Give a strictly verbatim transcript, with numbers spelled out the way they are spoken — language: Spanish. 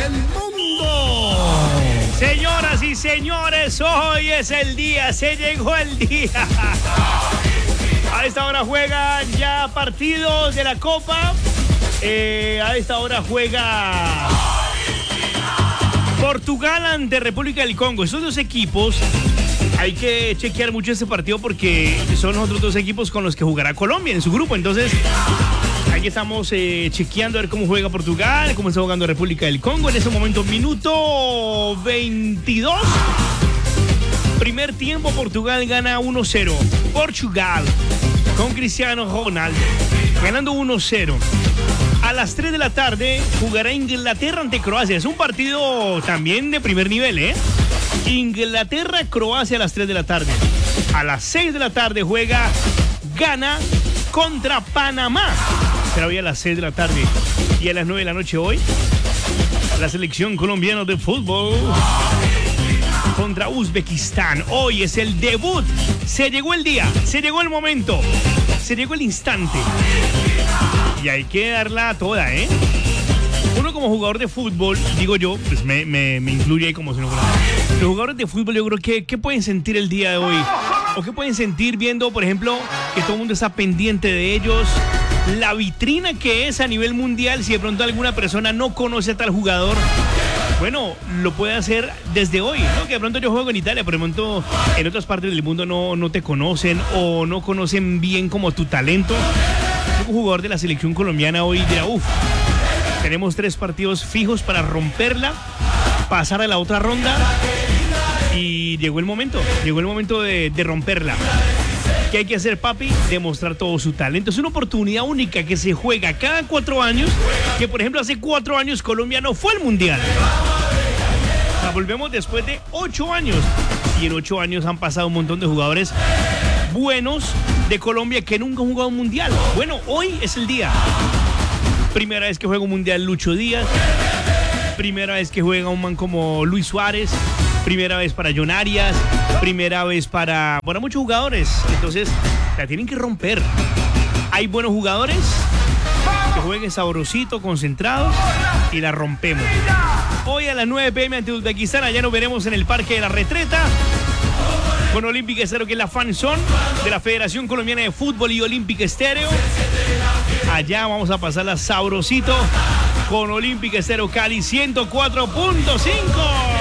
del mundo. Señoras y señores, hoy es el día, se llegó el día. A esta hora juegan ya partidos de la Copa. Eh, a esta hora juega Portugal ante República del Congo. Estos dos equipos, hay que chequear mucho este partido porque son los otros dos equipos con los que jugará Colombia en su grupo. Entonces, aquí estamos eh, chequeando a ver cómo juega Portugal, cómo está jugando República del Congo. En ese momento, minuto veintidós. Primer tiempo, Portugal gana uno cero. Portugal, con Cristiano Ronaldo, ganando uno cero. A las tres de la tarde jugará Inglaterra ante Croacia. Es un partido también de primer nivel, ¿eh? Inglaterra-Croacia a las tres de la tarde. A las seis de la tarde juega Ghana contra Panamá. Será hoy a las seis de la tarde. Y a las nueve de la noche hoy, la selección colombiana de fútbol contra Uzbekistán. Hoy es el debut. Se llegó el día, se llegó el momento, se llegó el instante. Y hay que darla toda, ¿eh? Uno como jugador de fútbol, digo yo, pues me, me, me incluye ahí como si no fuera. Los jugadores de fútbol, yo creo que, ¿qué pueden sentir el día de hoy? ¿O qué pueden sentir viendo, por ejemplo, que todo el mundo está pendiente de ellos? La vitrina que es a nivel mundial, si de pronto alguna persona no conoce a tal jugador, bueno, lo puede hacer desde hoy, ¿no? Que de pronto yo juego en Italia, pero de pronto en otras partes del mundo no, no te conocen o no conocen bien como tu talento. Un jugador de la selección colombiana hoy dirá, uff, tenemos tres partidos fijos para romperla, pasar a la otra ronda y llegó el momento, llegó el momento de, de romperla. ¿Qué hay que hacer, papi? Demostrar todo su talento. Es una oportunidad única que se juega cada cuatro años, que por ejemplo hace cuatro años Colombia no fue al Mundial. O sea, volvemos después de ocho años y en ocho años han pasado un montón de jugadores buenos de Colombia que nunca han jugado un Mundial. Bueno, hoy es el día. Primera vez que juega un Mundial Lucho Díaz. Primera vez que juega un man como Luis Suárez. Primera vez para John Arias. Primera vez para, bueno, muchos jugadores. Entonces, la tienen que romper. Hay buenos jugadores que jueguen sabrosito, concentrados y la rompemos. Hoy a las nueve pe eme ante Uzbekistán. Allá nos veremos en el Parque de la Retreta con Olympic Estéreo, que es la fanzone de la Federación Colombiana de Fútbol y Olympic Estéreo. Allá vamos a pasarla sabrosito con Olympic Estéreo Cali ciento cuatro punto cinco.